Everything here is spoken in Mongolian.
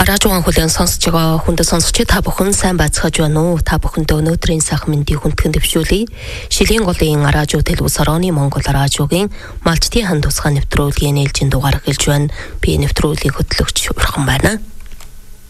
Радиогийн хүлээн сонсож байгаа хүндэт сонсогч та бүхэн сайн байцгааж байна уу? Та бүхэндээ өнөөдрийн сайхан мэндийг хүндхэн дэвшүүлье. Шилийн голын радио телевиз орооны Монгол радиогийн малчтын хан тусгай нэвтрүүлгийн ээлжийн дугаар эхэлж байна. Би нэвтрүүлгийн хөтлөгч Урхан байна.